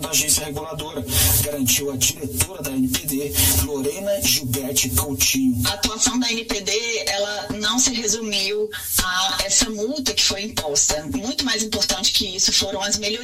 da agência reguladora, garantiu a diretora da NPD, Lorena Gilberti Coutinho. A atuação da NPD, ela não se resumiu a essa multa que foi imposta. Muito mais importante que isso foram as melhorias